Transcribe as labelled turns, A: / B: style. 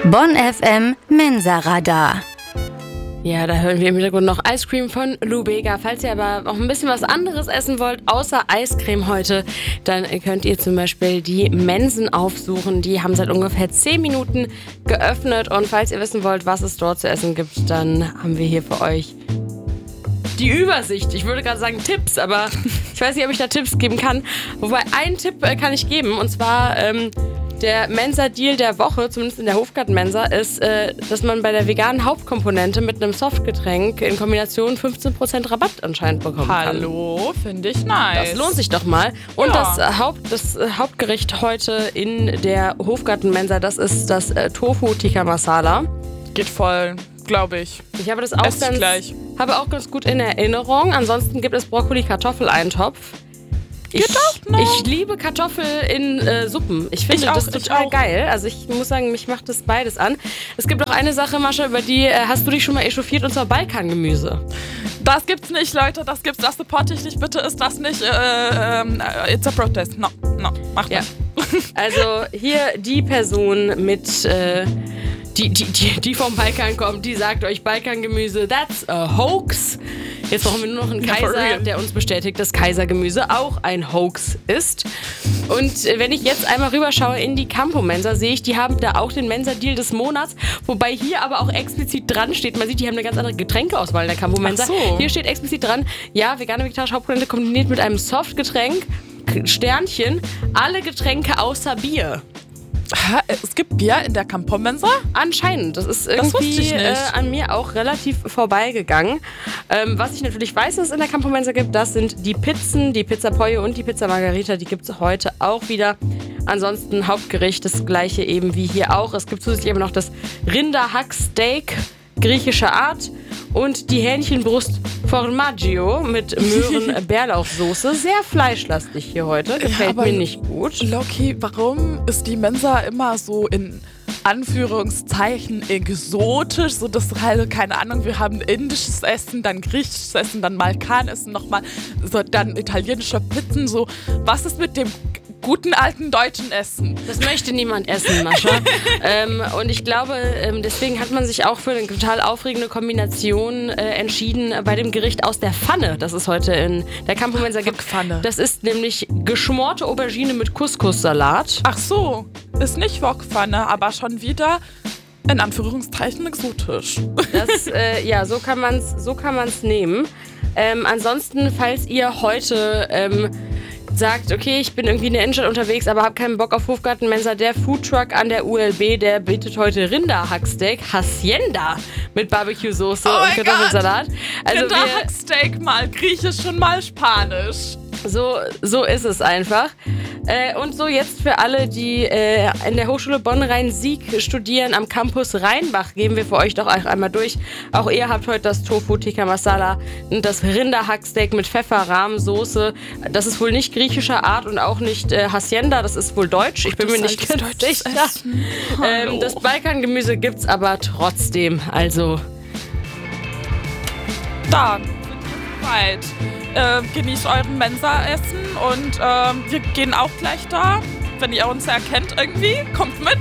A: Bonn FM Mensa-Radar.
B: Ja, da hören wir im Hintergrund noch Ice Cream von Lubega. Falls ihr aber auch ein bisschen was anderes essen wollt, außer Eiscreme heute, dann könnt ihr zum Beispiel die Mensen aufsuchen. Die haben seit ungefähr 10 Minuten geöffnet. Und falls ihr wissen wollt, was es dort zu essen gibt, dann haben wir hier für euch die Übersicht. Ich würde gerade sagen Tipps, aber ich weiß nicht, ob ich da Tipps geben kann. Wobei, einen Tipp kann ich geben, und zwar der Mensa-Deal der Woche, zumindest in der Hofgarten-Mensa, ist, dass man bei der veganen Hauptkomponente mit einem Softgetränk in Kombination 15% Rabatt anscheinend bekommen kann.
C: Hallo, finde ich nice.
B: Das lohnt sich doch mal. Und
C: Ja.
B: das Hauptgericht heute in der Hofgarten-Mensa, das ist das Tofu Tikka Masala.
C: Geht voll, glaube ich.
B: Ich habe das auch
C: Ess ich gleich.
B: habe auch ganz gut in Erinnerung. Ansonsten gibt es Brokkoli-Kartoffeleintopf.
C: Geht auch noch.
B: Ich liebe Kartoffel in Suppen. Ich finde das total geil. Also ich muss sagen, mich macht das beides an. Es gibt noch eine Sache, Mascha, über die hast du dich schon mal echauffiert, und zwar Balkangemüse.
C: Das gibt's nicht, Leute. Das supporte ich nicht. Bitte ist das nicht. It's a protest. No, macht
B: Ja.
C: nicht.
B: Also hier die Person mit die vom Balkan kommt, die sagt euch Balkangemüse, that's a hoax. Jetzt brauchen wir nur noch einen
C: Ja, for
B: Kaiser,
C: real.
B: der uns bestätigt, dass Kaisergemüse auch ein Hoax ist. Und wenn ich jetzt einmal rüberschaue in die Campo-Mensa, sehe ich, die haben da auch den Mensa-Deal des Monats, wobei hier aber auch explizit dran steht, man sieht, die haben eine ganz andere Getränkeauswahl in der Campo-Mensa.
C: Ach so.
B: Hier steht explizit dran, ja, vegane vegetarische Hauptkomponente kombiniert mit einem Softgetränk, Sternchen, alle Getränke außer Bier.
C: Es gibt Bier in der Campo-Mensa?
B: Anscheinend. Das ist
C: wusste
B: irgendwie
C: ich nicht.
B: an mir auch relativ vorbeigegangen. Was ich natürlich weiß, dass es in der Campo-Mensa gibt, das sind die Pizzen, die Pizza Pollo und die Pizza Margherita. Die gibt es heute auch wieder. Ansonsten Hauptgericht, das gleiche eben wie hier auch. Es gibt zusätzlich aber noch das Rinderhacksteak griechischer Art und die Hähnchenbrust Formaggio mit Möhren-Bärlauchsoße. Sehr fleischlastig hier heute. Gefällt
C: aber
B: mir nicht gut.
C: Loki, warum ist die Mensa immer so in Anführungszeichen exotisch? So, das halt, keine Ahnung, wir haben indisches Essen, dann griechisches Essen, dann Balkanessen nochmal, so, dann italienische Pizzen. So, was ist mit dem guten alten deutschen Essen?
B: Das möchte niemand essen, Mascha. Und ich glaube, deswegen hat man sich auch für eine total aufregende Kombination entschieden bei dem Gericht aus der Pfanne, das es heute in der Campo-Mensa gibt.
C: Wokpfanne.
B: Das ist nämlich geschmorte Aubergine mit Couscous-Salat.
C: Ach so, ist nicht Wokpfanne, aber schon wieder in Anführungszeichen exotisch.
B: Das, ja, so kann man's nehmen. Ansonsten, falls ihr heute sagt, okay, ich bin irgendwie in der Innenstadt unterwegs, aber habe keinen Bock auf Hofgarten-Mensa, der Foodtruck an der ULB, der bietet heute Rinderhacksteak Hacienda mit Barbecue-Soße und Kartoffelsalat. Also
C: Rinderhacksteak, mal griechisch und mal spanisch.
B: so ist es einfach. Und so jetzt für alle, die in der Hochschule Bonn-Rhein-Sieg studieren, am Campus Rheinbach, gehen wir für euch doch auch einmal durch. Auch ihr habt heute das Tofu Tikka Masala und das Rinderhacksteak mit Pfefferrahmsoße. Das ist wohl nicht griechischer Art und auch nicht Hacienda, das ist wohl deutsch. Ich bin mir nicht ganz sicher. Das Balkangemüse gibt's aber trotzdem. Also
C: Da, sind wir soweit. Genießt euren Mensa-Essen und wir gehen auch gleich da. Wenn ihr uns erkennt irgendwie, kommt mit.